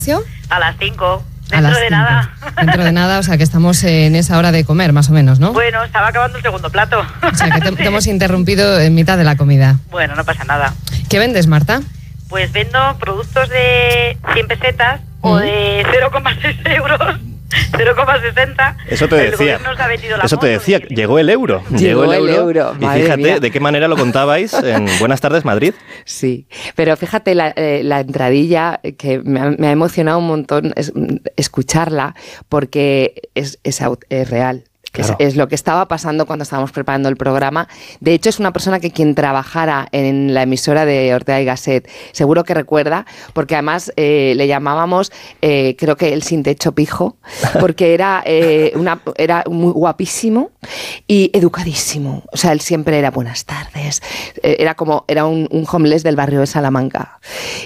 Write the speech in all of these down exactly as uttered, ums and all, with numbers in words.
A las cinco. A Dentro las de cinco. nada. Dentro de nada, o sea que estamos en esa hora de comer, más o menos, ¿no? Bueno, estaba acabando el segundo plato. O sea que te, Sí. te hemos interrumpido en mitad de la comida. Bueno, no pasa nada. ¿Qué vendes, Marta? Pues vendo productos de cien pesetas o ¿Mm? de cero coma seis euros, cero coma sesenta. Eso te El decía. gobierno nos ha vendido la Eso te moto, decía. y- Llegó el euro. Llegó el euro, Y madre fíjate mía. de qué manera lo contabais en Buenas tardes, Madrid. Sí, pero fíjate la, eh, la entradilla que me ha, me ha emocionado un montón es, escucharla porque es, es, au- es real. Claro. Es, es lo que estaba pasando cuando estábamos preparando el programa. De hecho, es una persona que quien trabajara en la emisora de Ortega y Gasset seguro que recuerda, porque además eh, le llamábamos, eh, creo que el sin techo pijo, porque era, eh, una, era muy guapísimo y educadísimo. O sea, él siempre era buenas tardes. Eh, era como, era un, un homeless del barrio de Salamanca.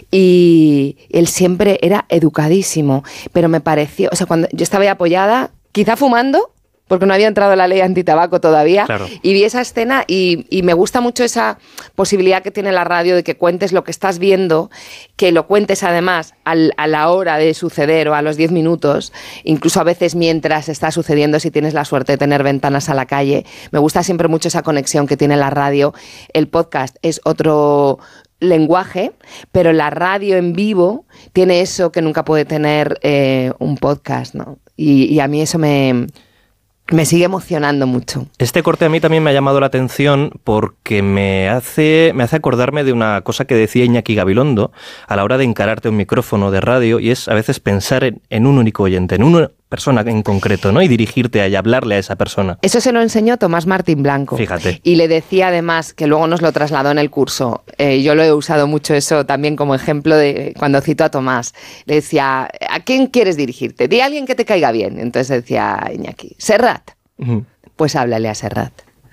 Y él siempre era educadísimo, pero me pareció, o sea, cuando yo estaba ahí apoyada, quizá fumando, porque no había entrado la ley antitabaco todavía, Claro. y vi esa escena y, y me gusta mucho esa posibilidad que tiene la radio de que cuentes lo que estás viendo, que lo cuentes además al, a la hora de suceder o a los diez minutos, incluso a veces mientras está sucediendo, si tienes la suerte de tener ventanas a la calle. Me gusta siempre mucho esa conexión que tiene la radio. El podcast es otro lenguaje, pero la radio en vivo tiene eso que nunca puede tener eh, un podcast, ¿no? Y, y a mí eso me... Me sigue emocionando mucho. Este corte a mí también me ha llamado la atención porque me hace, me hace acordarme de una cosa que decía Iñaki Gabilondo a la hora de encararte un micrófono de radio, y es a veces pensar en, en un único oyente, en una persona en concreto, ¿no? Y dirigirte a y hablarle a esa persona. Eso se lo enseñó Tomás Martín Blanco. Fíjate. Y le decía además, que luego nos lo trasladó en el curso, eh, yo lo he usado mucho eso también como ejemplo de cuando cito a Tomás. Le decía, ¿a quién quieres dirigirte? Di a alguien que te caiga bien. Entonces decía Iñaki, Serrat. Ujú. Pues háblale a Serrat.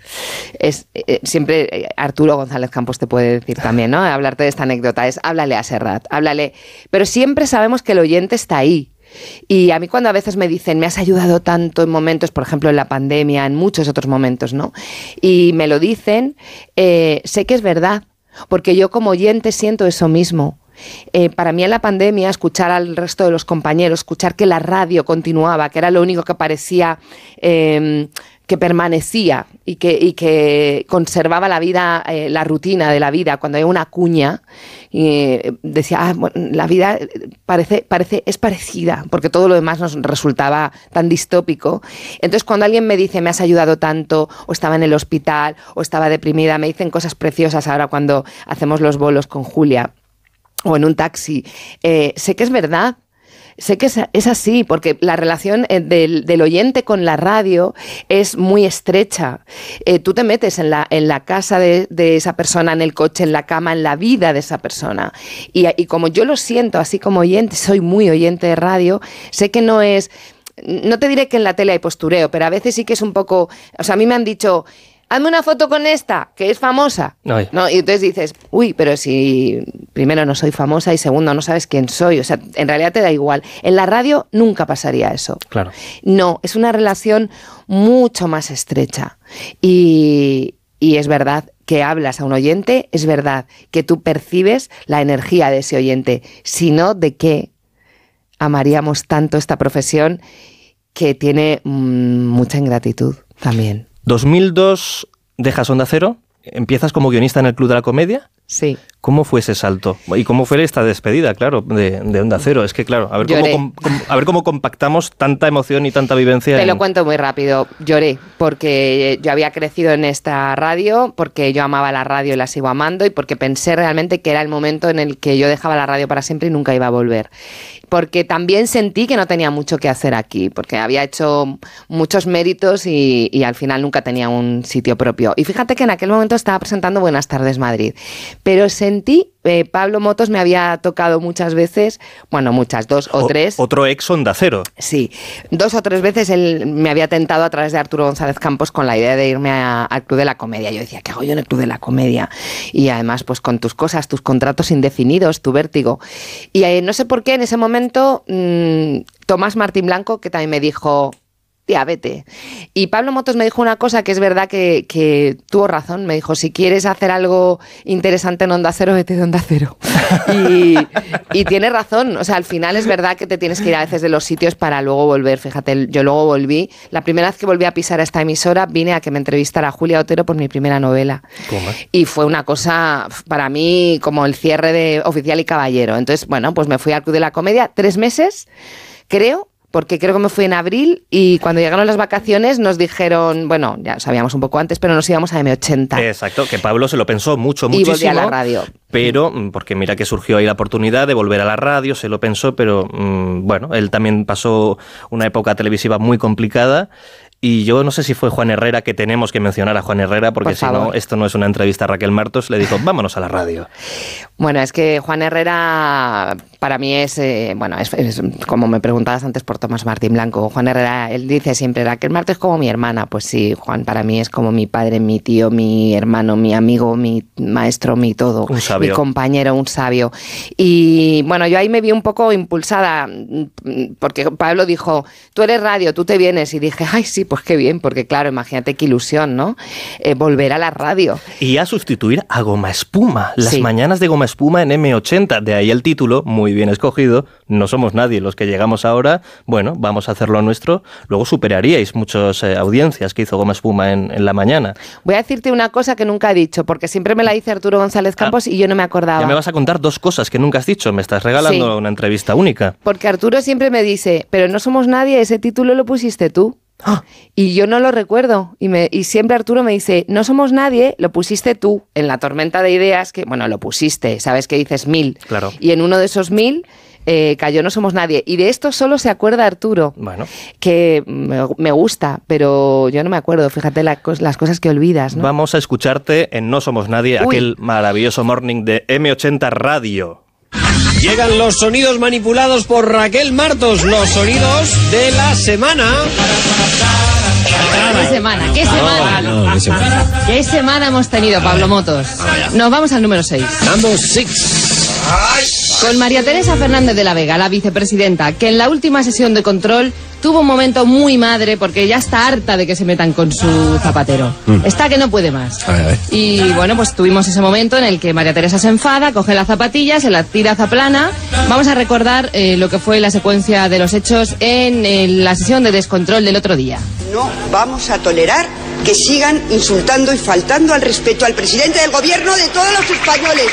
Es, eh, siempre eh, Arturo González Campos te puede decir también, ¿no? Hablarte de esta anécdota, es háblale a Serrat, háblale. Pero siempre sabemos que el oyente está ahí. Y a mí cuando a veces me dicen, me has ayudado tanto en momentos, por ejemplo en la pandemia, en muchos otros momentos, ¿no? Y me lo dicen, eh, sé que es verdad, porque yo como oyente siento eso mismo. Eh, para mí en la pandemia, escuchar al resto de los compañeros, escuchar que la radio continuaba, que era lo único que parecía... Eh, que permanecía y que, y que conservaba la vida, eh, la rutina de la vida. Cuando hay una cuña, eh, decía, ah, bueno, la vida parece, parece, es parecida, porque todo lo demás nos resultaba tan distópico. Entonces, cuando alguien me dice, me has ayudado tanto, o estaba en el hospital, o estaba deprimida, me dicen cosas preciosas ahora cuando hacemos los bolos con Julia, o en un taxi, eh, sé que es verdad. Sé que es, es así, porque la relación eh, del, del oyente con la radio es muy estrecha. Eh, tú te metes en la, en la casa de, de esa persona, en el coche, en la cama, en la vida de esa persona. Y, y como yo lo siento, así como oyente, soy muy oyente de radio, sé que no es... No te diré que en la tele hay postureo, pero a veces sí que es un poco... O sea, a mí me han dicho... Hazme una foto con esta, que es famosa. Ay. ¿No? Y entonces dices, uy, pero si primero no soy famosa y segundo no sabes quién soy. O sea, en realidad te da igual. En la radio nunca pasaría eso. Claro. No, es una relación mucho más estrecha. Y, y es verdad que hablas a un oyente, es verdad que tú percibes la energía de ese oyente. Si no, ¿de qué amaríamos tanto esta profesión que tiene mmm, mucha ingratitud también? dos mil dos dejas Onda Cero, empiezas como guionista en el Club de la Comedia. Sí. ¿Cómo fue ese salto? ¿Y cómo fue esta despedida, claro, de, de Onda Cero? Es que, claro, a ver cómo, Lloré. com, com, a ver cómo compactamos tanta emoción y tanta vivencia. Te en... lo cuento muy rápido. Lloré porque yo había crecido en esta radio, porque yo amaba la radio y la sigo amando, y porque pensé realmente que era el momento en el que yo dejaba la radio para siempre y nunca iba a volver. Porque también sentí que no tenía mucho que hacer aquí, porque había hecho muchos méritos y, y al final nunca tenía un sitio propio. Y fíjate que en aquel momento estaba presentando Buenas tardes Madrid, pero sentí, eh, Pablo Motos me había tocado muchas veces, bueno, muchas, dos o, o tres. Otro ex Onda Cero. Sí, dos o tres veces él me había tentado a través de Arturo González Campos con la idea de irme a, al Club de la Comedia. Yo decía, ¿qué hago yo en el Club de la Comedia? Y además, pues con tus cosas, tus contratos indefinidos, tu vértigo. Y eh, no sé por qué en ese momento mmm, Tomás Martín Blanco, que también me dijo, tía, vete. Y Pablo Motos me dijo una cosa que es verdad que, que tuvo razón. Me dijo, si quieres hacer algo interesante en Onda Cero, vete de Onda Cero. y, y tiene razón. O sea, al final es verdad que te tienes que ir a veces de los sitios para luego volver. Fíjate, yo luego volví. La primera vez que volví a pisar a esta emisora, vine a que me entrevistara Julia Otero por mi primera novela. ¿Cómo? Y fue una cosa, para mí, como el cierre de Oficial y Caballero. Entonces, bueno, pues me fui al Club de la Comedia tres meses, creo, porque creo que me fui en abril y cuando llegaron las vacaciones nos dijeron, bueno, ya sabíamos un poco antes, pero nos íbamos a eme ochenta. Exacto, que Pablo se lo pensó mucho, muchísimo. Y volví a la radio. Pero, porque mira que surgió ahí la oportunidad de volver a la radio, se lo pensó, pero mmm, bueno, él también pasó una época televisiva muy complicada. Y yo no sé si fue Juan Herrera, que tenemos que mencionar a Juan Herrera, porque si no, esto no es una entrevista a Raquel Martos, le dijo, vámonos a la radio. Bueno, es que Juan Herrera para mí es, eh, bueno, es, es como me preguntabas antes por Tomás Martín Blanco. Juan Herrera, él dice siempre, Raquel Martos es como mi hermana. Pues sí, Juan para mí es como mi padre, mi tío, mi hermano, mi amigo, mi maestro, mi todo. Un sabio. Mi compañero, un sabio. Y bueno, yo ahí me vi un poco impulsada, porque Pablo dijo, tú eres radio, tú te vienes. Y dije, ay, sí, pues qué bien, porque claro, imagínate qué ilusión, ¿no? Eh, volver a la radio. Y a sustituir a Goma Espuma, las sí. mañanas de Goma Espuma en eme ochenta, de ahí el título, muy bien escogido, no somos nadie los que llegamos ahora, bueno, vamos a hacerlo nuestro, luego superaríais muchas eh, audiencias que hizo Goma Espuma en, en la mañana. Voy a decirte una cosa que nunca he dicho, porque siempre me la dice Arturo González Campos ah, y yo no me acordaba. Ya me vas a contar dos cosas que nunca has dicho, me estás regalando sí. una entrevista única. Porque Arturo siempre me dice, pero no somos nadie, ese título lo pusiste tú. ¡Ah! Y yo no lo recuerdo. Y, me, y siempre Arturo me dice, no somos nadie, lo pusiste tú en la tormenta de ideas, que bueno, lo pusiste, sabes que dices mil. Claro. Y en uno de esos mil eh, cayó No somos nadie. Y de esto solo se acuerda Arturo. Bueno. Que me, me gusta, pero yo no me acuerdo. Fíjate la, las cosas que olvidas, ¿no? Vamos a escucharte en No somos nadie, Uy. aquel maravilloso morning de eme ochenta Radio. Llegan los sonidos manipulados por Raquel Martos, los sonidos de la semana. ¿Qué semana? ¿Qué semana? No, no, ¿qué semana? ¿Qué semana hemos tenido, Pablo Motos? Nos vamos al número seis. Number six. Con María Teresa Fernández de la Vega, la vicepresidenta, que en la última sesión de control tuvo un momento muy madre porque ya está harta de que se metan con su zapatero. Mm. Está que no puede más. A ver, a ver. Y bueno, pues tuvimos ese momento en el que María Teresa se enfada, coge la zapatilla, se la tira a zaplana. Vamos a recordar eh, lo que fue la secuencia de los hechos en, en la sesión de descontrol del otro día. No vamos a tolerar que sigan insultando y faltando al respeto al presidente del gobierno de todos los españoles.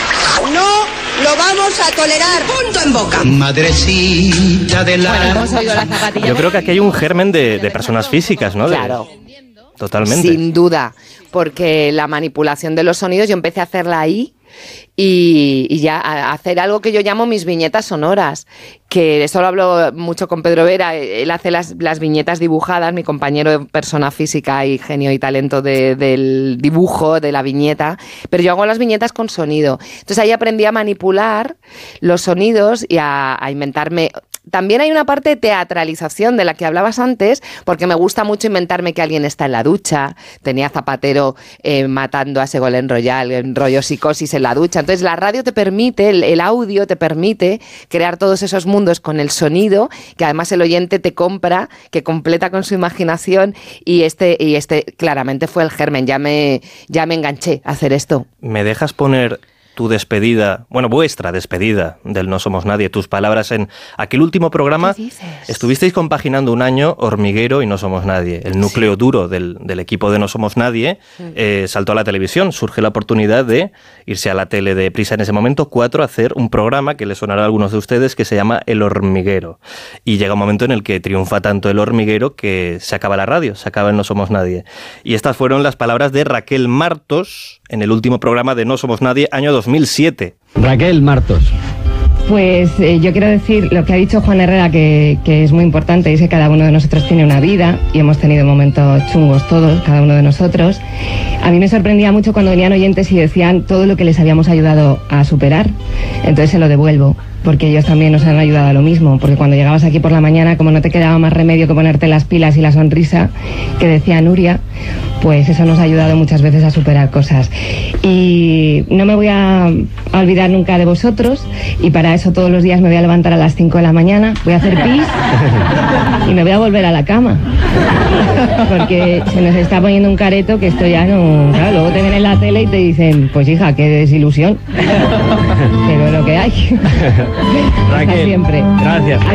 No lo vamos a tolerar. Punto en boca. Madrecita de la... Bueno, hemos oído la zapatilla. Yo creo que aquí hay un germen de, de personas físicas, ¿no? De... Claro. Totalmente. Sin duda, porque la manipulación de los sonidos yo empecé a hacerla ahí y, y ya a hacer algo que yo llamo mis viñetas sonoras, que eso lo hablo mucho con Pedro Vera, él hace las, las viñetas dibujadas, mi compañero de persona física y genio y talento de, del dibujo, de la viñeta, pero yo hago las viñetas con sonido. Entonces ahí aprendí a manipular los sonidos y a, a inventarme... También hay una parte de teatralización de la que hablabas antes, porque me gusta mucho inventarme que alguien está en la ducha. Tenía Zapatero eh, matando a Ségolène Royal en rollo psicosis en la ducha. Entonces la radio te permite, el, el audio te permite crear todos esos mundos con el sonido, que además el oyente te compra, que completa con su imaginación, y este, y este claramente fue el germen. Ya me, ya me enganché a hacer esto. ¿Me dejas poner tu despedida, bueno, vuestra despedida del No Somos Nadie, tus palabras en aquel último programa? ¿Qué dices? Estuvisteis compaginando un año Hormiguero y No Somos Nadie. El núcleo sí. duro del, del equipo de No Somos Nadie sí. eh, saltó a la televisión. Surge la oportunidad de irse a la tele de Prisa en ese momento, cuatro, a hacer un programa que les sonará a algunos de ustedes que se llama El Hormiguero. Y llega un momento en el que triunfa tanto El Hormiguero que se acaba la radio, se acaba el No Somos Nadie. Y estas fueron las palabras de Raquel Martos en el último programa de No Somos Nadie, año dos mil siete. Raquel Martos. Pues eh, yo quiero decir lo que ha dicho Juan Herrera, que, que es muy importante, y es que cada uno de nosotros tiene una vida y hemos tenido momentos chungos todos, cada uno de nosotros. A mí me sorprendía mucho cuando venían oyentes y decían todo lo que les habíamos ayudado a superar, entonces se lo devuelvo. porque ellos también nos han ayudado a lo mismo, porque cuando llegabas aquí por la mañana, como no te quedaba más remedio que ponerte las pilas y la sonrisa que decía Nuria, pues eso nos ha ayudado muchas veces a superar cosas. Y no me voy a olvidar nunca de vosotros, y para eso todos los días me voy a levantar a las cinco de la mañana, voy a hacer pis y me voy a volver a la cama, porque se nos está poniendo un careto que esto ya no... Claro, luego te ven en la tele y te dicen, pues hija, qué desilusión, pero lo que hay. Raquel, hasta siempre. Gracias.